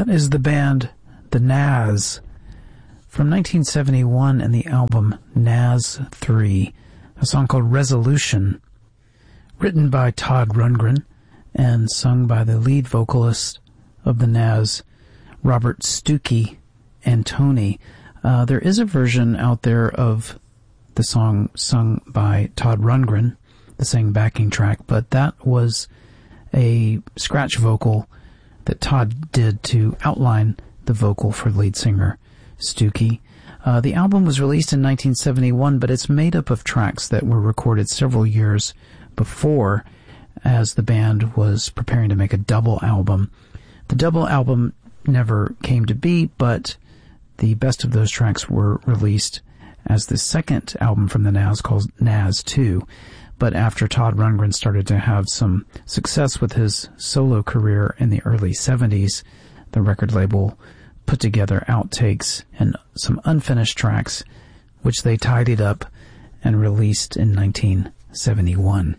That is the band The Nazz from 1971 and the album Nazz 3, a song called Resolution, written by Todd Rundgren and sung by the lead vocalist of The Nazz, Robert Stuckey Antoni. There is a version out there of the song sung by Todd Rundgren, the same backing track, but that was a scratch vocal that Todd did to outline the vocal for lead singer Stuckey. The album was released in 1971, but it's made up of tracks that were recorded several years before, as the band was preparing to make a double album. The double album never came to be, but the best of those tracks were released as the second album from the Nazz called Nazz 2. But after Todd Rundgren started to have some success with his solo career in the early 70s, the record label put together outtakes and some unfinished tracks, which they tidied up and released in 1971.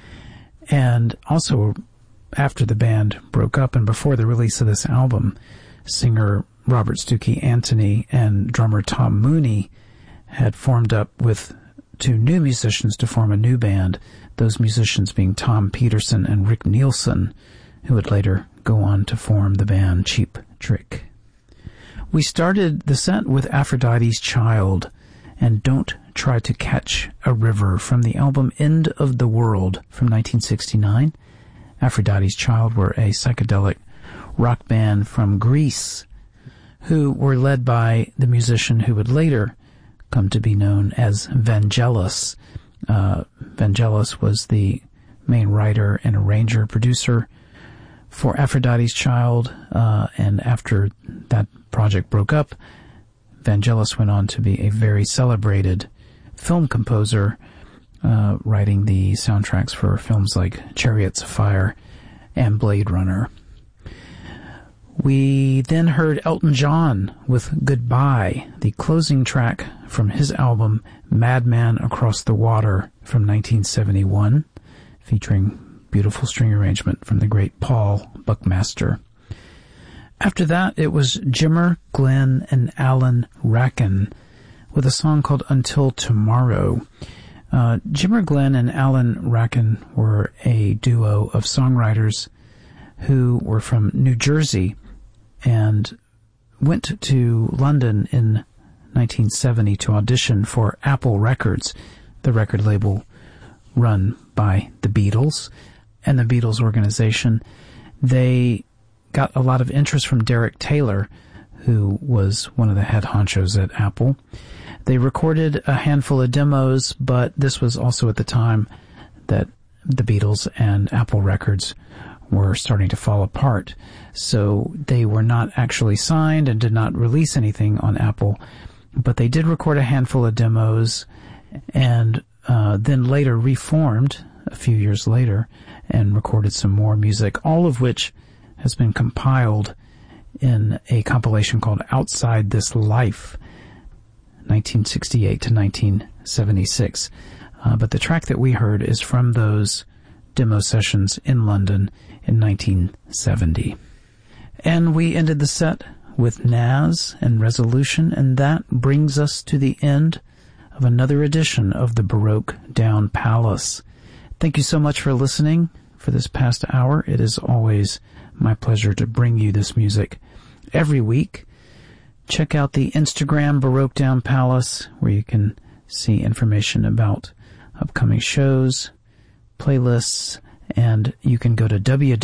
And also, after the band broke up and before the release of this album, singer Robert Stuckey Antoni and drummer Tom Mooney had formed up with two new musicians to form a new band, those musicians being Tom Peterson and Rick Nielsen, who would later go on to form the band Cheap Trick. We started the set with Aphrodite's Child and Don't Try to Catch a River from the album End of the World from 1969. Aphrodite's Child were a psychedelic rock band from Greece who were led by the musician who would later come to be known as Vangelis. Vangelis was the main writer and arranger, producer for Aphrodite's Child, and after that project broke up, Vangelis went on to be a very celebrated film composer, writing the soundtracks for films like Chariots of Fire and Blade Runner. We then heard Elton John with Goodbye, the closing track from his album Madman Across the Water from 1971, featuring beautiful string arrangement from the great Paul Buckmaster. After that, it was Jimmer, Glenn, and Alan Racken with a song called Until Tomorrow. Jimmer, Glenn, and Alan Racken were a duo of songwriters who were from New Jersey and went to London in 1970 to audition for Apple Records, the record label run by the Beatles and the Beatles organization. They got a lot of interest from Derek Taylor, who was one of the head honchos at Apple. They recorded a handful of demos, but this was also at the time that the Beatles and Apple Records were starting to fall apart. So they were not actually signed and did not release anything on Apple, but they did record a handful of demos and then later reformed a few years later and recorded some more music, all of which has been compiled in a compilation called Outside This Life, 1968 to 1976. But the track that we heard is from those demo sessions in London in 1970. And we ended the set with Nazz and Resolution, and that brings us to the end of another edition of the Baroque Down Palace. Thank you so much for listening for this past hour. It is always my pleasure to bring you this music every week. Check out the Instagram Baroque Down Palace, where you can see information about upcoming shows, playlists, and you can go to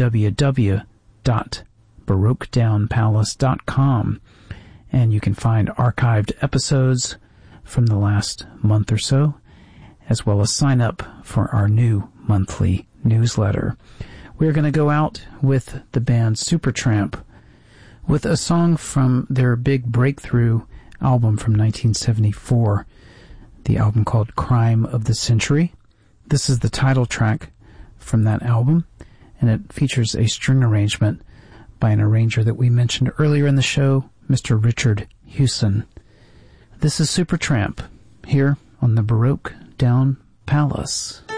www.baroquedownpalace.com and you can find archived episodes from the last month or so, as well as sign up for our new monthly newsletter. We're going to go out with the band Supertramp with a song from their big breakthrough album from 1974, the album called Crime of the Century. This is the title track from that album, and it features a string arrangement by an arranger that we mentioned earlier in the show, Mr. Richard Hewson. This is Supertramp here on the Baroque Down Palace.